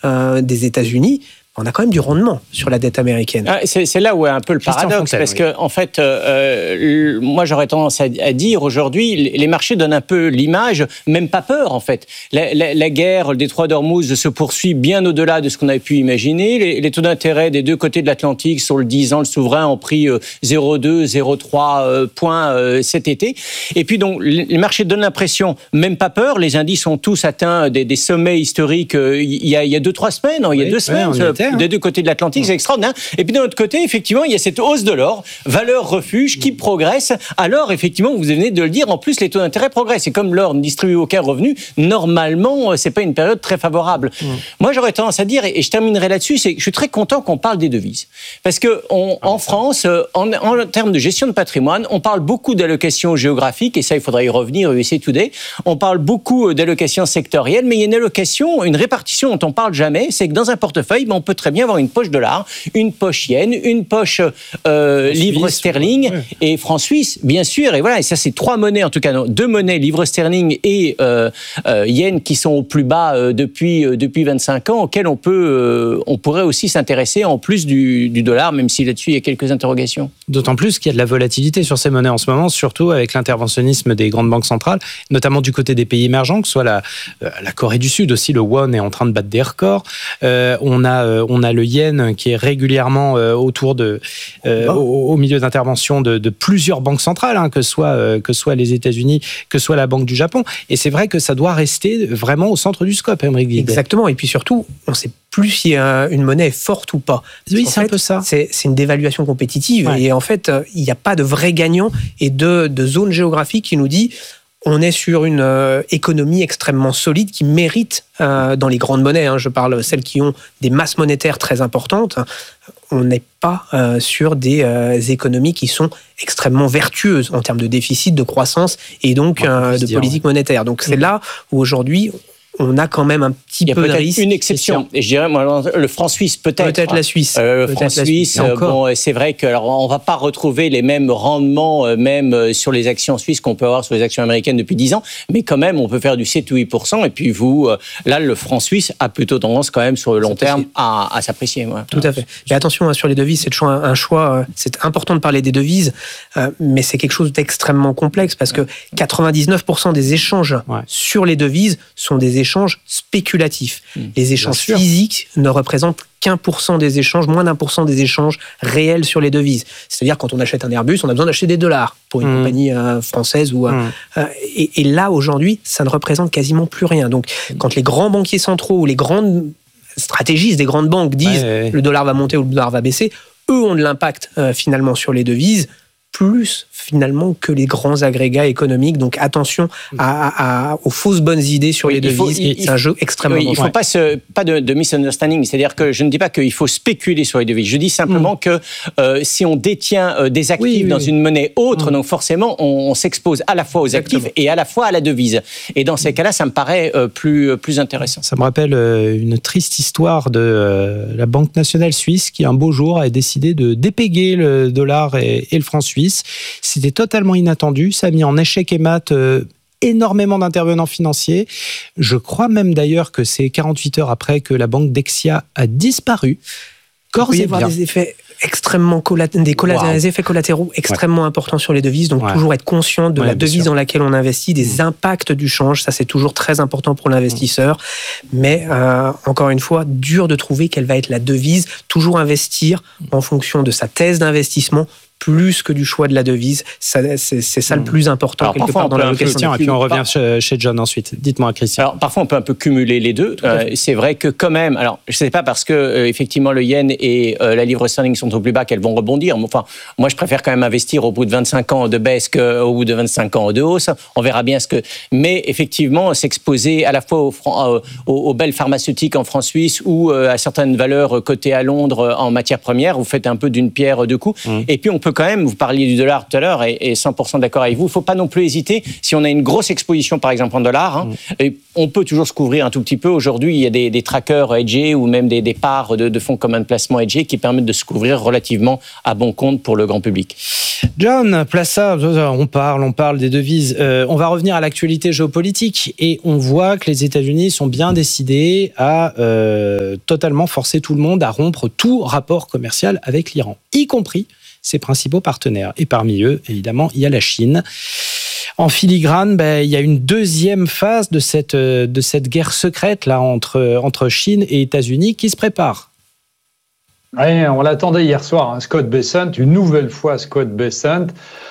des États-Unis, on a quand même du rendement sur la dette américaine. C'est là où est un peu le paradoxe, parce que en fait, moi j'aurais tendance à dire aujourd'hui, les marchés donnent un peu l'image, même pas peur en fait. La guerre, le détroit d'Ormuz se poursuit bien au-delà de ce qu'on avait pu imaginer. Les taux d'intérêt des deux côtés de l'Atlantique sur le 10 ans, le souverain ont pris 0,2, 0,3 points cet été. Et puis donc les marchés donnent l'impression, même pas peur. Les indices ont tous atteint des sommets historiques il y a 2-3 semaines, il y a 2 semaines. Des deux côtés de l'Atlantique, c'est extraordinaire. Et puis de l'autre côté, effectivement, il y a cette hausse de l'or, valeur refuge, qui progresse. Alors, effectivement, vous venez de le dire, en plus, les taux d'intérêt progressent. Et comme l'or ne distribue aucun revenu, normalement, c'est pas une période très favorable. Moi, j'aurais tendance à dire, et je terminerai là-dessus, c'est que je suis très content qu'on parle des devises. Parce que en France, en termes de gestion de patrimoine, on parle beaucoup d'allocations géographiques, et ça, il faudrait y revenir, USA Today. On parle beaucoup d'allocations sectorielles, mais il y a une allocation, une répartition dont on parle jamais, c'est que dans un portefeuille, on peut très bien avoir une poche dollar, une poche yen, une poche livre sterling et franc suisse, bien sûr. Et voilà, et ça, c'est 3 monnaies, en tout cas, 2 monnaies, livre sterling et yen, qui sont au plus bas depuis 25 ans, auxquelles on pourrait aussi s'intéresser en plus du dollar, même si là-dessus, il y a quelques interrogations. D'autant plus qu'il y a de la volatilité sur ces monnaies en ce moment, surtout avec l'interventionnisme des grandes banques centrales, notamment du côté des pays émergents, que ce soit la Corée du Sud aussi, le won est en train de battre des records. On a le yen qui est régulièrement autour au milieu d'intervention de plusieurs banques centrales, que soit les États-Unis, que soit la Banque du Japon. Et c'est vrai que ça doit rester vraiment au centre du scope, Aymeric Guilbert. Exactement. Et puis surtout, on ne sait plus si une monnaie est forte ou pas. Oui, c'est un peu ça. C'est une dévaluation compétitive. Ouais. Et en fait, il n'y a pas de vrai gagnant et de zone géographique qui nous dit on est sur une économie extrêmement solide qui mérite, dans les grandes monnaies, je parle celles qui ont des masses monétaires très importantes, on n'est pas sur des économies qui sont extrêmement vertueuses en termes de déficit, de croissance et donc de politique monétaire. Donc c'est là où aujourd'hui on a quand même un petit peu de risque. Une exception. Et je dirais, moi, le franc suisse, peut-être. Peut-être la Suisse. Le franc suisse, bon, c'est vrai qu'on ne va pas retrouver les mêmes rendements, même sur les actions suisses qu'on peut avoir sur les actions américaines depuis 10 ans, mais quand même, on peut faire du 7-8%. Et puis là, le franc suisse a plutôt tendance quand même sur le long terme à s'apprécier. Ouais. Tout à fait. Mais attention, sur les devises, c'est toujours un choix. C'est important de parler des devises, mais c'est quelque chose d'extrêmement complexe parce que 99% des échanges sur les devises sont des échanges spéculatifs. Les échanges physiques ne représentent qu'1% des échanges, moins d'1% des échanges réels sur les devises. C'est-à-dire, quand on achète un Airbus, on a besoin d'acheter des dollars pour une compagnie française. Et là, aujourd'hui, ça ne représente quasiment plus rien. Donc, quand les grands banquiers centraux ou les grandes stratégistes des grandes banques disent le dollar va monter ou le dollar va baisser, eux ont de l'impact finalement sur les devises, plus finalement que les grands agrégats économiques. Donc attention aux fausses bonnes idées sur les devises. C'est un jeu extrêmement il ne faut pas de misunderstanding. C'est-à-dire que je ne dis pas qu'il faut spéculer sur les devises. Je dis simplement que si on détient des actifs dans une monnaie autre, donc forcément on s'expose à la fois aux actifs et à la fois à la devise. Et dans ces cas-là, ça me paraît plus intéressant. Ça me rappelle une triste histoire de la Banque nationale suisse qui un beau jour a décidé de dépéguer le dollar et le franc suisse. C'était totalement inattendu, ça a mis en échec et mat énormément d'intervenants financiers. Je crois même d'ailleurs que c'est 48 heures après que la banque Dexia a disparu. Il peut y avoir des effets extrêmement des effets collatéraux extrêmement importants sur les devises, donc toujours être conscient de la devise dans laquelle on investit, des impacts du change, ça c'est toujours très important pour l'investisseur, mais encore une fois, dur de trouver quelle va être la devise, toujours investir en fonction de sa thèse d'investissement, plus que du choix de la devise. C'est ça le plus important. Alors, quelque part dans l'allocation. Et puis on revient chez John ensuite. Dites-moi, Christian. Alors, parfois, on peut un peu cumuler les deux. C'est vrai que quand même, alors je ne sais pas parce que effectivement le yen et la livre sterling sont au plus bas qu'elles vont rebondir. Enfin, moi, je préfère quand même investir au bout de 25 ans de baisse qu'au bout de 25 ans de hausse. On verra bien ce que... Mais effectivement, s'exposer à la fois aux belles pharmaceutiques en franc suisse ou à certaines valeurs cotées à Londres en matières premières, vous faites un peu d'une pierre deux coups. Et puis, on peut faut quand même, vous parliez du dollar tout à l'heure, et 100% d'accord avec vous, il ne faut pas non plus hésiter, si on a une grosse exposition par exemple en dollars, et on peut toujours se couvrir un tout petit peu. Aujourd'hui, il y a des trackers hedgés ou même des parts de fonds communs de placement hedgés qui permettent de se couvrir relativement à bon compte pour le grand public. John, Plaça, on parle des devises. On va revenir à l'actualité géopolitique et on voit que les États-Unis sont bien décidés à totalement forcer tout le monde à rompre tout rapport commercial avec l'Iran, y compris ses principaux partenaires. Et parmi eux, évidemment, il y a la Chine. En filigrane, il y a une deuxième phase de cette guerre secrète là entre Chine et États-Unis qui se prépare. Oui, on l'attendait hier soir. Scott Bessent, une nouvelle fois Scott Bessent,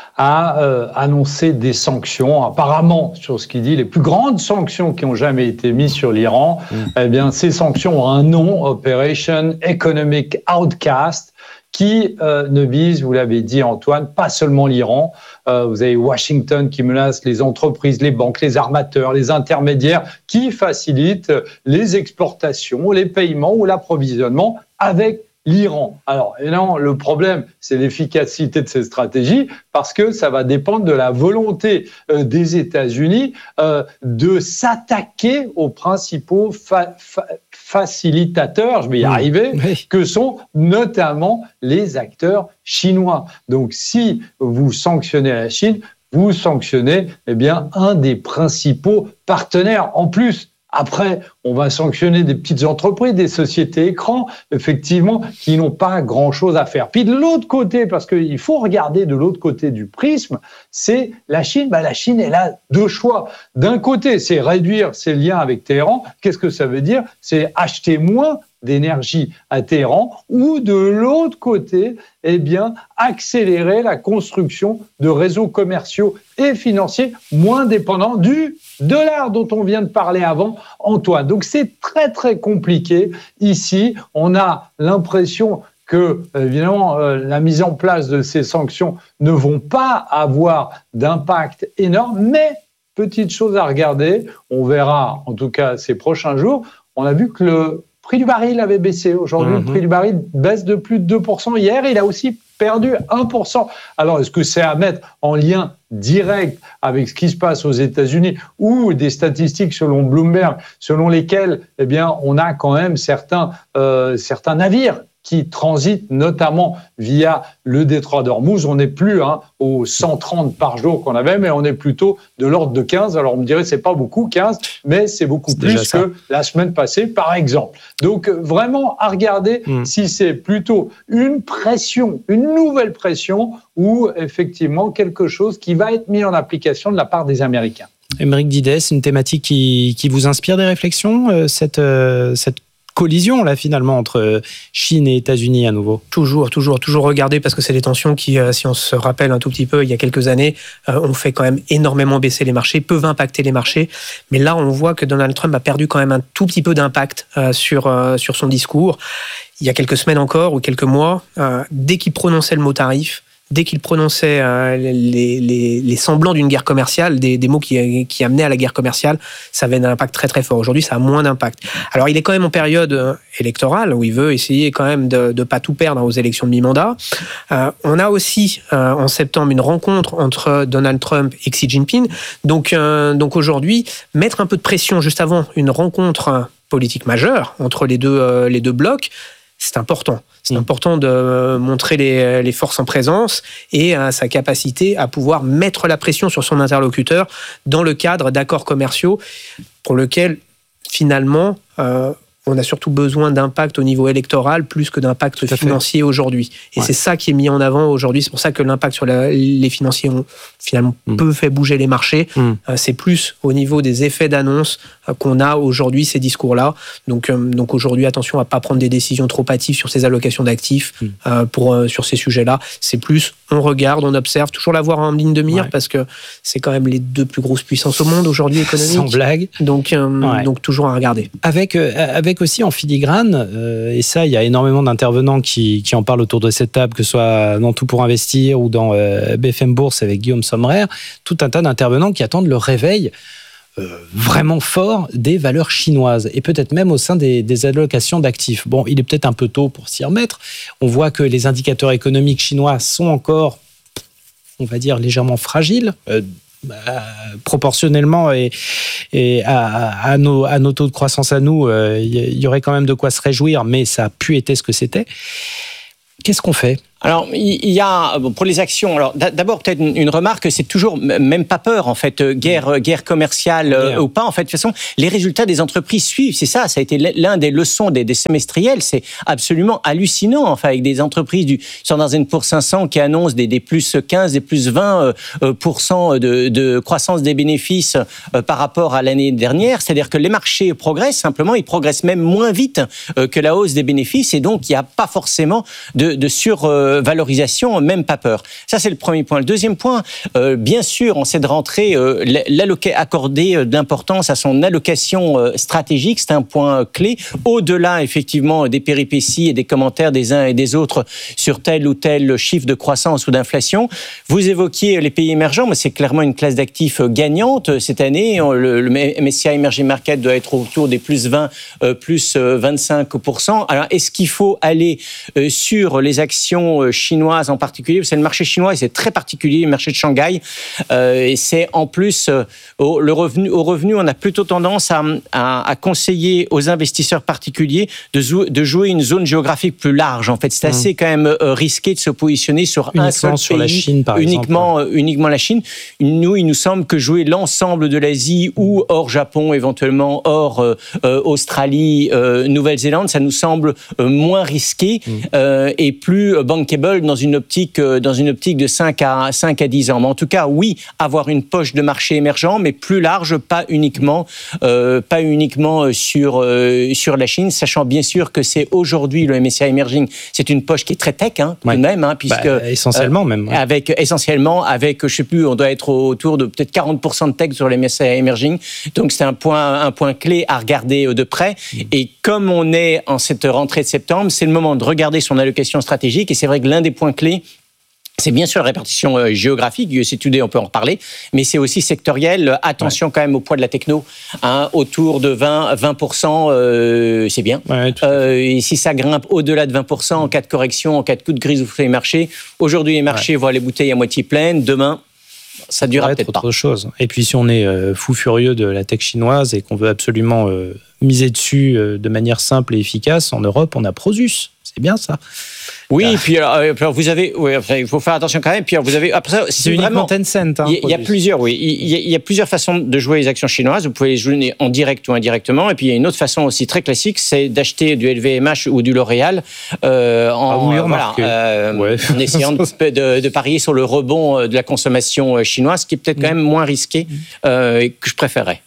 a annoncé des sanctions, apparemment, sur ce qu'il dit, les plus grandes sanctions qui ont jamais été mises sur l'Iran. Eh bien, ces sanctions ont un nom, Operation Economic Outcast, qui ne vise, vous l'avez dit Antoine, pas seulement l'Iran. Vous avez Washington qui menace les entreprises, les banques, les armateurs, les intermédiaires qui facilitent les exportations, les paiements ou l'approvisionnement avec l'Iran. Alors, évidemment, le problème, c'est l'efficacité de ces stratégies parce que ça va dépendre de la volonté des États-Unis de s'attaquer aux principaux facilitateurs, je vais y arriver, que sont notamment les acteurs chinois. Donc, si vous sanctionnez la Chine, vous sanctionnez un des principaux partenaires. En plus, après, on va sanctionner des petites entreprises, des sociétés écrans, effectivement, qui n'ont pas grand-chose à faire. Puis de l'autre côté, parce qu'il faut regarder de l'autre côté du prisme, c'est la Chine. La Chine, elle a deux choix. D'un côté, c'est réduire ses liens avec Téhéran. Qu'est-ce que ça veut dire ? C'est acheter moins d'énergie à Téhéran, ou de l'autre côté, accélérer la construction de réseaux commerciaux et financiers moins dépendants du dollar dont on vient de parler avant, Antoine. Donc c'est très très compliqué. Ici, on a l'impression que, évidemment, la mise en place de ces sanctions ne vont pas avoir d'impact énorme, mais petite chose à regarder, on verra en tout cas ces prochains jours, on a vu que le prix du baril avait baissé. Aujourd'hui, le prix du baril baisse de plus de 2%. Hier, il a aussi perdu 1%. Alors, est-ce que c'est à mettre en lien direct avec ce qui se passe aux États-Unis ou des statistiques selon Bloomberg, selon lesquelles, on a quand même certains navires qui transitent notamment via le détroit d'Ormuz. On n'est plus aux 130 par jour qu'on avait, mais on est plutôt de l'ordre de 15. Alors on me dirait c'est pas beaucoup 15, mais c'est beaucoup plus que la semaine passée par exemple. Donc vraiment à regarder si c'est plutôt une pression, une nouvelle pression ou effectivement quelque chose qui va être mis en application de la part des Américains. Aymeric Didet, c'est une thématique qui vous inspire des réflexions, cette collision là finalement entre Chine et États-Unis à nouveau. Toujours regarder parce que c'est des tensions qui, si on se rappelle un tout petit peu, il y a quelques années, ont fait quand même énormément baisser les marchés, peuvent impacter les marchés. Mais là, on voit que Donald Trump a perdu quand même un tout petit peu d'impact sur son discours. Il y a quelques semaines encore ou quelques mois, dès qu'il prononçait le mot tarif, dès qu'il prononçait les semblants d'une guerre commerciale, des mots qui amenaient à la guerre commerciale, ça avait un impact très très fort. Aujourd'hui, ça a moins d'impact. Alors, il est quand même en période électorale où il veut essayer quand même de pas tout perdre aux élections de mi-mandat. On a aussi en septembre une rencontre entre Donald Trump et Xi Jinping. Donc aujourd'hui, mettre un peu de pression juste avant une rencontre politique majeure entre les deux blocs, c'est important. C'est important de montrer les forces en présence et sa capacité à pouvoir mettre la pression sur son interlocuteur dans le cadre d'accords commerciaux pour lesquels, finalement, on a surtout besoin d'impact au niveau électoral plus que d'impact financier aujourd'hui. Et c'est ça qui est mis en avant aujourd'hui. C'est pour ça que l'impact sur les financiers ont finalement peu fait bouger les marchés. C'est plus au niveau des effets d'annonce qu'on a aujourd'hui ces discours-là. Donc aujourd'hui, attention à ne pas prendre des décisions trop hâtives sur ces allocations d'actifs sur ces sujets-là. C'est plus, on regarde, on observe, toujours l'avoir en ligne de mire parce que c'est quand même les deux plus grosses puissances au monde aujourd'hui économiques. Sans blague. Donc toujours à regarder. Avec aussi en filigrane, et ça, il y a énormément d'intervenants qui en parlent autour de cette table, que ce soit dans Tout pour investir ou dans BFM Bourse avec Guillaume Sommerer, tout un tas d'intervenants qui attendent le réveil vraiment fort des valeurs chinoises et peut-être même au sein des allocations d'actifs. Bon, il est peut-être un peu tôt pour s'y remettre. On voit que les indicateurs économiques chinois sont encore, on va dire, légèrement fragiles, proportionnellement et à nos taux de croissance à nous, il y aurait quand même de quoi se réjouir, mais ça a pu être ce que c'était. Qu'est-ce qu'on fait ? Alors, il y a, pour les actions, alors d'abord peut-être une remarque, c'est toujours même pas peur, en fait, guerre commerciale ou pas. En fait, de toute façon, les résultats des entreprises suivent. C'est ça, ça a été l'un des leçons des semestriels. C'est absolument hallucinant, enfin, avec des entreprises du Standard & Poor's 500 qui annoncent des plus 15, des plus 20% de croissance des bénéfices par rapport à l'année dernière. C'est-à-dire que les marchés progressent, simplement, ils progressent même moins vite que la hausse des bénéfices, et donc il n'y a pas forcément de survalorisation, même pas peur. Ça, c'est le premier point. Le deuxième point, bien sûr, on sait de rentrer, accorder de l'importance à son allocation stratégique, c'est un point clé, au-delà, effectivement, des péripéties et des commentaires des uns et des autres sur tel ou tel chiffre de croissance ou d'inflation. Vous évoquiez les pays émergents, mais c'est clairement une classe d'actifs gagnante cette année. Le MSCI Emerging Market doit être autour des plus 20, plus 25%. Alors, est-ce qu'il faut aller sur les actions chinoises en particulier? C'est le marché chinois et c'est très particulier, le marché de Shanghai. Et c'est en plus, au revenu, on a plutôt tendance à conseiller aux investisseurs particuliers de jouer une zone géographique plus large. En fait, c'est assez quand même risqué de se positionner sur un seul pays. La Chine, par exemple. Uniquement la Chine. Nous, il nous semble que jouer l'ensemble de l'Asie ou hors Japon, éventuellement hors Australie, Nouvelle-Zélande, ça nous semble moins risqué et plus bankable dans une optique de 5 à 10 ans. Mais en tout cas, oui, avoir une poche de marché émergent, mais plus large, pas uniquement sur la Chine, sachant bien sûr que c'est aujourd'hui le MSCI Emerging, c'est une poche qui est très tech, tout de même, puisque essentiellement même. Ouais. Essentiellement, je sais plus, on doit être autour de peut-être 40% de tech sur le MSCI Emerging. Donc c'est un point clé à regarder de près. Et comme on est en cette rentrée de septembre, c'est le moment de regarder son allocation stratégique. Et c'est vrai que l'un des points clés, c'est bien sûr la répartition géographique, USA Today, on peut en reparler, mais c'est aussi sectoriel. Attention quand même au poids de la techno, autour de 20%, c'est bien. Et si ça grimpe au-delà de 20% en cas de correction, en cas de coup de grise sur les marchés, aujourd'hui les marchés voient les bouteilles à moitié pleines, demain, ça durera peut-être pas. Autre chose. Et puis si on est fou furieux de la tech chinoise et qu'on veut absolument miser dessus de manière simple et efficace, en Europe, on a Prosus. C'est bien ça. Oui, puis alors vous avez, il faut faire attention quand même. Puis alors vous avez après, c'est uniquement Tencent. Il y a plusieurs, il y a plusieurs façons de jouer les actions chinoises. Vous pouvez les jouer en direct ou indirectement. Et puis il y a une autre façon aussi très classique, c'est d'acheter du LVMH ou du L'Oréal en essayant de parier sur le rebond de la consommation chinoise, qui est peut-être quand même moins risqué et que je préférerais.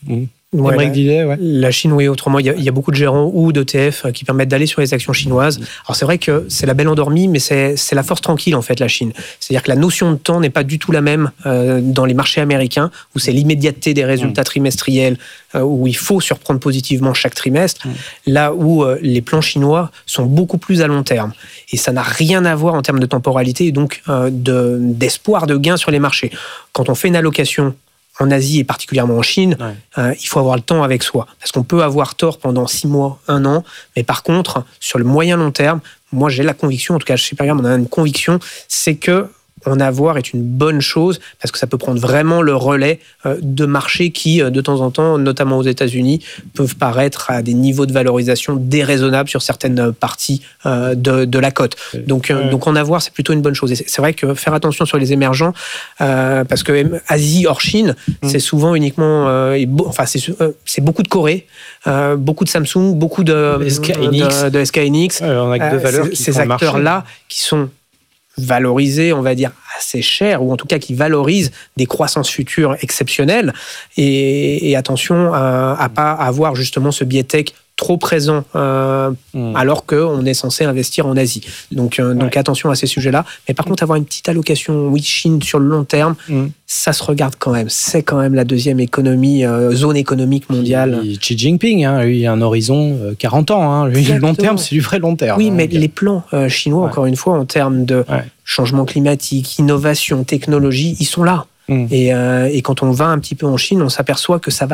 La Chine, oui, autrement, il y a beaucoup de gérants ou d'ETF qui permettent d'aller sur les actions chinoises. Alors c'est vrai que c'est la belle endormie, mais c'est la force tranquille, en fait, la Chine. C'est-à-dire que la notion de temps n'est pas du tout la même dans les marchés américains, où c'est l'immédiateté des résultats trimestriels, où il faut surprendre positivement chaque trimestre, là où les plans chinois sont beaucoup plus à long terme. Et ça n'a rien à voir en termes de temporalité et donc d'espoir de gain sur les marchés. Quand on fait une allocation en Asie et particulièrement en Chine, il faut avoir le temps avec soi. Parce qu'on peut avoir tort pendant 6 mois, 1 an, mais par contre, sur le moyen long terme, moi j'ai la conviction, en tout cas chez Pergam, on a une conviction, c'est que en avoir est une bonne chose parce que ça peut prendre vraiment le relais de marchés qui, de temps en temps, notamment aux États-Unis, peuvent paraître à des niveaux de valorisation déraisonnables sur certaines parties de la cote. Donc en avoir, c'est plutôt une bonne chose. Et c'est vrai que faire attention sur les émergents, parce que Asie hors Chine, c'est souvent uniquement, c'est beaucoup de Corée, beaucoup de Samsung, beaucoup de SK Hynix. On a que deux valeurs ces acteurs-là qui sont valorisés, on va dire, assez cher, ou en tout cas qui valorisent des croissances futures exceptionnelles. Et attention à pas avoir justement ce biais tech trop présent alors qu'on est censé investir en Asie. Donc attention à ces sujets-là. Mais par contre, avoir une petite allocation Chine sur le long terme, ça se regarde quand même. C'est quand même la deuxième économie, zone économique mondiale. Xi Jinping, lui, il a un horizon 40 ans. Lui, le long terme, c'est du vrai long terme. Oui, mais les plans chinois, encore une fois, en termes de changement climatique, innovation, technologie, ils sont là. Et quand on va un petit peu en Chine, on s'aperçoit que ça va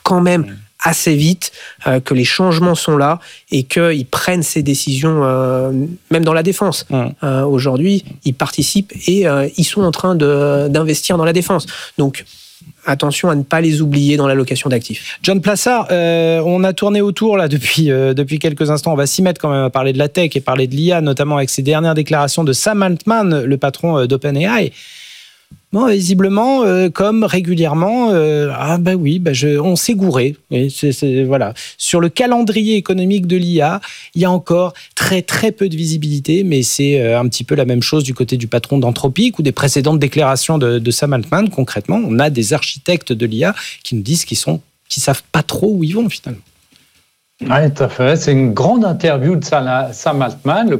quand même assez vite que les changements sont là et qu'ils prennent ces décisions, même dans la défense. Aujourd'hui, ils participent et ils sont en train d'investir dans la défense. Donc, attention à ne pas les oublier dans l'allocation d'actifs. John Plassard, on a tourné autour là depuis quelques instants. On va s'y mettre quand même à parler de la tech et parler de l'IA, notamment avec ces dernières déclarations de Sam Altman, le patron d'OpenAI. Bon, visiblement, comme régulièrement, on s'est gouré. Voilà. Sur le calendrier économique de l'IA, il y a encore très très peu de visibilité, mais c'est un petit peu la même chose du côté du patron d'Anthropic ou des précédentes déclarations de Sam Altman. Concrètement, on a des architectes de l'IA qui nous disent qu'ils savent pas trop où ils vont finalement. Oui, tout à fait. C'est une grande interview de Sam Altman,